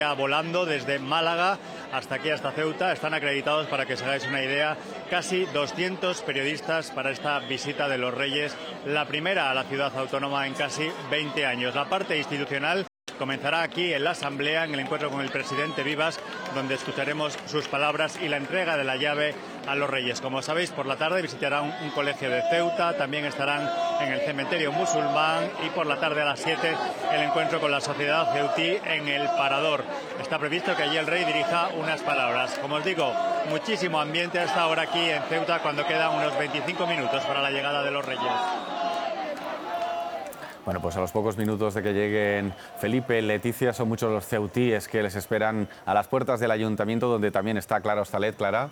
Volando desde Málaga hasta aquí, hasta Ceuta. Están acreditados, para que os hagáis una idea, casi 200 periodistas para esta visita de los Reyes, la primera a la ciudad autónoma en casi 20 años. La parte institucional comenzará aquí en la Asamblea, en el encuentro con el presidente Vivas, donde escucharemos sus palabras y la entrega de la llave a los Reyes. Como sabéis, por la tarde visitarán un colegio de Ceuta, también estarán en el cementerio musulmán y por la tarde a las 7 el encuentro con la sociedad ceutí en el Parador. Está previsto que allí el rey dirija unas palabras. Como os digo, muchísimo ambiente a esta hora aquí en Ceuta, cuando quedan unos 25 minutos para la llegada de los Reyes. Bueno, pues a los pocos minutos de que lleguen Felipe y Leticia, son muchos los ceutíes que les esperan a las puertas del ayuntamiento, donde también está Clara Hostalet. Clara.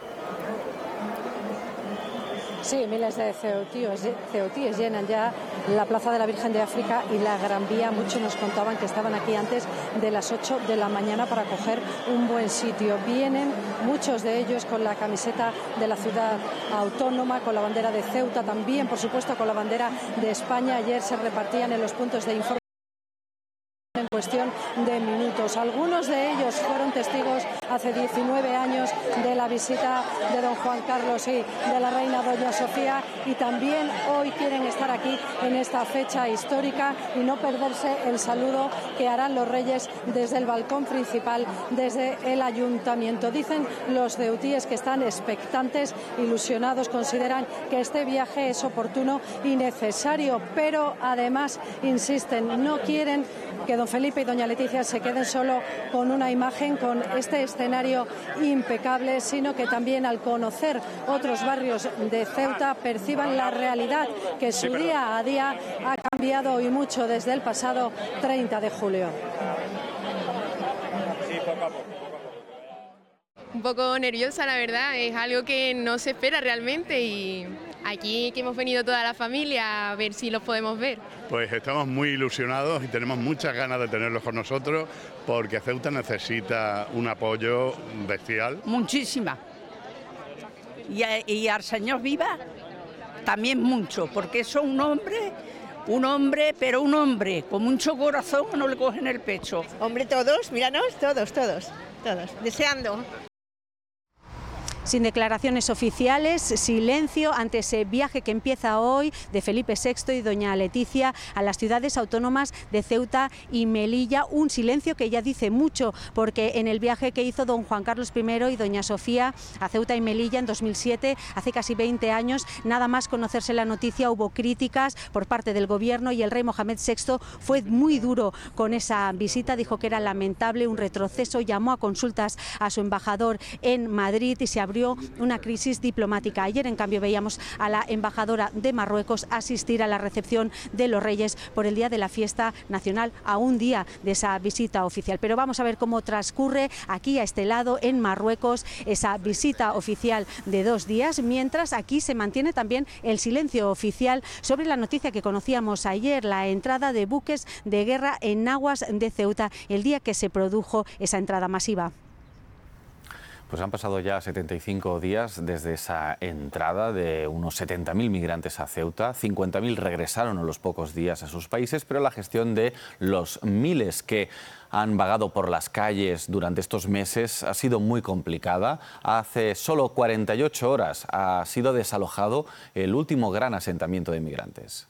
Sí, miles de ceutíes llenan ya la Plaza de la Virgen de África y la Gran Vía. Muchos nos contaban que estaban aquí antes de las 8 de la mañana para coger un buen sitio. Vienen muchos de ellos con la camiseta de la ciudad autónoma, con la bandera de Ceuta, también, por supuesto, con la bandera de España. Ayer se repartían en los puntos de información en cuestión de minutos. Algunos de ellos fueron testigos hace 19 años de la visita de don Juan Carlos y de la reina doña Sofía, y también hoy quieren estar aquí en esta fecha histórica y no perderse el saludo que harán los Reyes desde el balcón principal, desde el ayuntamiento. Dicen los ceutíes que están expectantes, ilusionados, consideran que este viaje es oportuno y necesario, pero además insisten, no quieren que don Felipe y doña Leticia se queden solo con una imagen, con este escenario impecable, sino que también, al conocer otros barrios de Ceuta, perciban la realidad, que su día a día ha cambiado y mucho desde el pasado 30 de julio. Un poco nerviosa, la verdad, es algo que no se espera realmente, y aquí que hemos venido toda la familia a ver si los podemos ver. Pues estamos muy ilusionados y tenemos muchas ganas de tenerlos con nosotros, porque Ceuta necesita un apoyo bestial. Muchísima. Y al señor Viva también mucho, porque es un hombre, pero un hombre con mucho corazón, que no le cogen el pecho. Hombre, todos, míranos, todos, deseando. Sin declaraciones oficiales, silencio ante ese viaje que empieza hoy de Felipe VI y doña Leticia a las ciudades autónomas de Ceuta y Melilla. Un silencio que ya dice mucho, porque en el viaje que hizo don Juan Carlos I y doña Sofía a Ceuta y Melilla en 2007, hace casi 20 años, nada más conocerse la noticia hubo críticas por parte del gobierno, y el rey Mohamed VI fue muy duro con esa visita, dijo que era lamentable, un retroceso, llamó a consultas a su embajador en Madrid y se abrió una crisis diplomática. Ayer, en cambio, veíamos a la embajadora de Marruecos asistir a la recepción de los Reyes por el día de la fiesta nacional, a un día de esa visita oficial. Pero vamos a ver cómo transcurre aquí, a este lado, en Marruecos, esa visita oficial de 2 días, mientras aquí se mantiene también el silencio oficial sobre la noticia que conocíamos ayer, la entrada de buques de guerra en aguas de Ceuta, el día que se produjo esa entrada masiva. Pues han pasado ya 75 días desde esa entrada de unos 70.000 migrantes a Ceuta. 50.000 regresaron a los pocos días a sus países, pero la gestión de los miles que han vagado por las calles durante estos meses ha sido muy complicada. Hace solo 48 horas ha sido desalojado el último gran asentamiento de migrantes.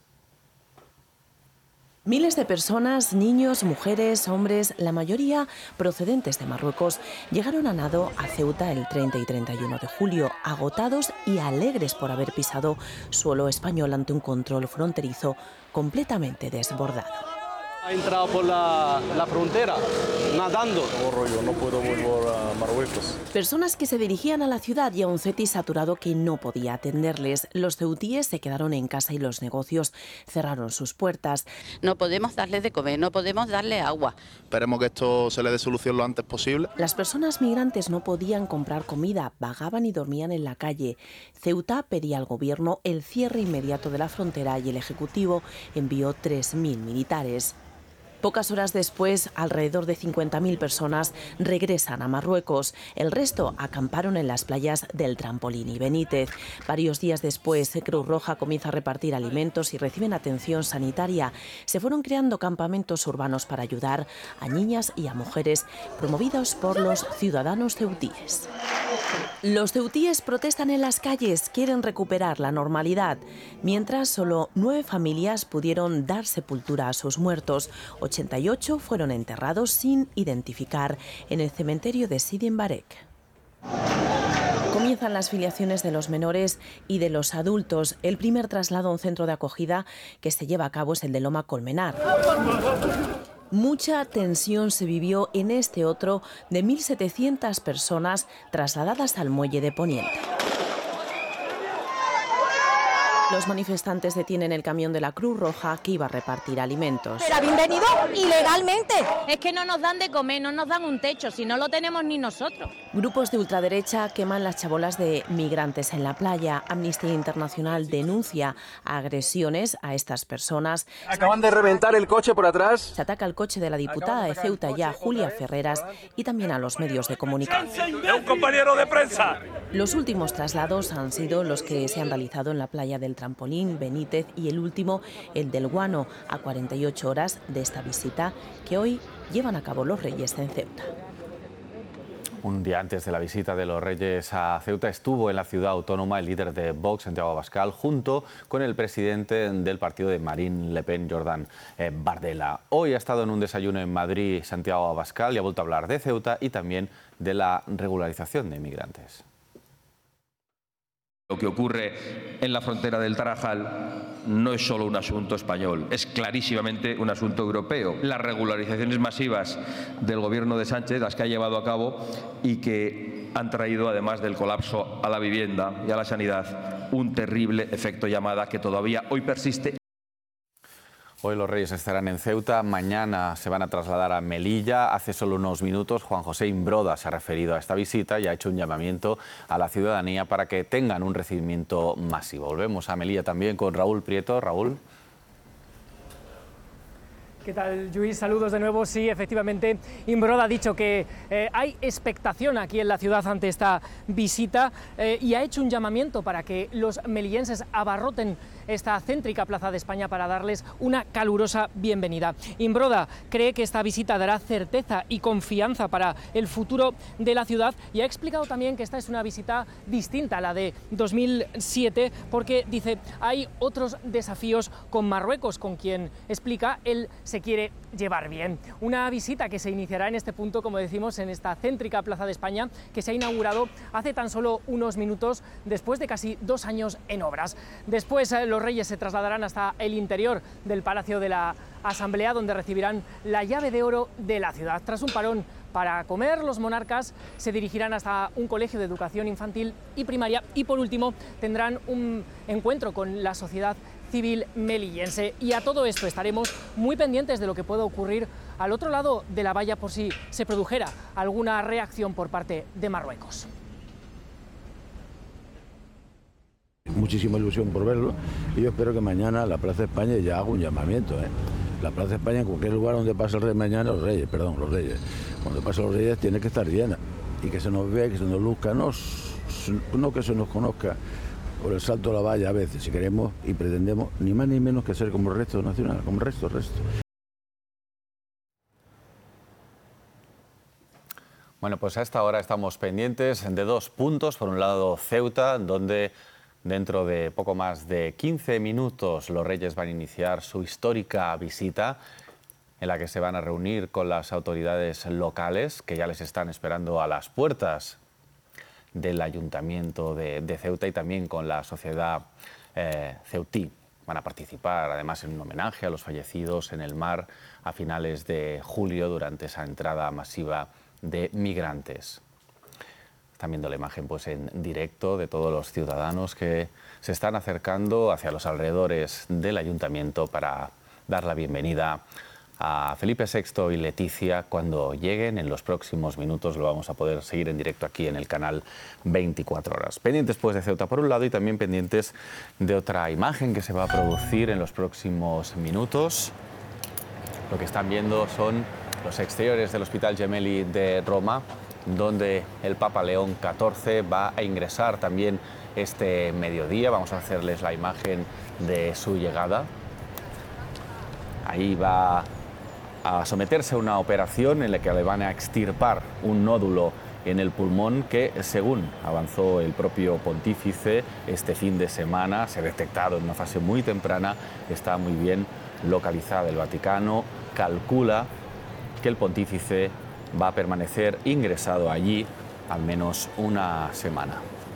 Miles de personas, niños, mujeres, hombres, la mayoría procedentes de Marruecos, llegaron a nado a Ceuta el 30 y 31 de julio, agotados y alegres por haber pisado suelo español ante un control fronterizo completamente desbordado. Ha entrado por la frontera, nadando. Yo no puedo volver a Marruecos. Personas que se dirigían a la ciudad y a un Ceti saturado que no podía atenderles. Los ceutíes se quedaron en casa y los negocios cerraron sus puertas. No podemos darles de comer, no podemos darle agua. Esperemos que esto se le dé solución lo antes posible. Las personas migrantes no podían comprar comida, vagaban y dormían en la calle. Ceuta pedía al gobierno el cierre inmediato de la frontera y el Ejecutivo envió 3.000 militares. Pocas horas después, alrededor de 50.000 personas regresan a Marruecos. El resto acamparon en las playas del Trampolín y Benítez. Varios días después, Cruz Roja comienza a repartir alimentos y reciben atención sanitaria. Se fueron creando campamentos urbanos para ayudar a niñas y a mujeres, promovidos por los ciudadanos ceutíes. Los ceutíes protestan en las calles, quieren recuperar la normalidad. Mientras, solo 9 familias pudieron dar sepultura a sus muertos. 88 fueron enterrados sin identificar en el cementerio de Sidi Mbarek. Comienzan las filiaciones de los menores y de los adultos. El primer traslado a un centro de acogida que se lleva a cabo es el de Loma Colmenar. Mucha tensión se vivió en este otro de 1.700 personas trasladadas al muelle de Poniente. Los manifestantes detienen el camión de la Cruz Roja que iba a repartir alimentos. Pero habéis venido ilegalmente. Es que no nos dan de comer, no nos dan un techo, si no lo tenemos ni nosotros. Grupos de ultraderecha queman las chabolas de migrantes en la playa. Amnistía Internacional denuncia agresiones a estas personas. Acaban de reventar el coche por atrás. Se ataca al coche de la diputada de Ceuta ya, Julia Ferreras, y también a los medios de comunicación. ¡De un compañero de prensa! Los últimos traslados han sido los que se han realizado en la playa del Trampolín, Benítez, y el último, el del Guano, a 48 horas de esta visita que hoy llevan a cabo los Reyes en Ceuta. Un día antes de la visita de los Reyes a Ceuta estuvo en la ciudad autónoma el líder de Vox, Santiago Abascal, junto con el presidente del partido de Marine Le Pen, Jordan Bardella. Hoy ha estado en un desayuno en Madrid Santiago Abascal y ha vuelto a hablar de Ceuta y también de la regularización de inmigrantes. Lo que ocurre en la frontera del Tarajal no es solo un asunto español, es clarísimamente un asunto europeo. Las regularizaciones masivas del gobierno de Sánchez, las que ha llevado a cabo y que han traído, además del colapso a la vivienda y a la sanidad, un terrible efecto llamada que todavía hoy persiste. Hoy los Reyes estarán en Ceuta, mañana se van a trasladar a Melilla. Hace solo unos minutos Juan José Imbroda se ha referido a esta visita y ha hecho un llamamiento a la ciudadanía para que tengan un recibimiento masivo. Volvemos a Melilla también con Raúl Prieto. Raúl. ¿Qué tal, Lluís? Saludos de nuevo. Sí, efectivamente, Imbroda ha dicho que hay expectación aquí en la ciudad ante esta visita y ha hecho un llamamiento para que los melillenses abarroten esta céntrica Plaza de España para darles una calurosa bienvenida. Imbroda cree que esta visita dará certeza y confianza para el futuro de la ciudad y ha explicado también que esta es una visita distinta a la de 2007 porque, dice, hay otros desafíos con Marruecos, con quien explica él se quiere llevar bien. Una visita que se iniciará en este punto, como decimos, en esta céntrica Plaza de España, que se ha inaugurado hace tan solo unos minutos, después de casi 2 años en obras. Después los Reyes se trasladarán hasta el interior del Palacio de la Asamblea, donde recibirán la llave de oro de la ciudad. Tras un parón para comer, los monarcas se dirigirán hasta un colegio de educación infantil y primaria y, por último, tendrán un encuentro con la sociedad civil melillense. Y a todo esto estaremos muy pendientes de lo que pueda ocurrir al otro lado de la valla por si se produjera alguna reacción por parte de Marruecos. Muchísima ilusión por verlo y yo espero que mañana la Plaza de España ya haga un llamamiento. La Plaza de España, en cualquier lugar donde pase el rey mañana, los Reyes, cuando pasen los Reyes tiene que estar llena y que se nos vea, que se nos luzca, no que se nos conozca por el salto de la valla a veces, si queremos y pretendemos ni más ni menos que ser como el resto nacional, como el resto. Bueno, pues a esta hora estamos pendientes de 2 puntos. Por un lado, Ceuta, donde dentro de poco más de 15 minutos los Reyes van a iniciar su histórica visita, en la que se van a reunir con las autoridades locales, que ya les están esperando a las puertas del Ayuntamiento de Ceuta, y también con la sociedad ceutí. Van a participar además en un homenaje a los fallecidos en el mar a finales de julio durante esa entrada masiva de migrantes. Están viendo la imagen pues en directo de todos los ciudadanos que se están acercando hacia los alrededores del Ayuntamiento para dar la bienvenida a Felipe VI y Leticia. Cuando lleguen en los próximos minutos lo vamos a poder seguir en directo aquí en el canal 24 horas. Pendientes pues de Ceuta por un lado y también pendientes de otra imagen que se va a producir en los próximos minutos. Lo que están viendo son los exteriores del Hospital Gemelli de Roma, donde el Papa León XIV va a ingresar también este mediodía. Vamos a hacerles la imagen de su llegada. Ahí va a someterse a una operación en la que le van a extirpar un nódulo en el pulmón que, según avanzó el propio pontífice este fin de semana, se ha detectado en una fase muy temprana, está muy bien localizada. El Vaticano calcula que el pontífice va a permanecer ingresado allí al menos una semana.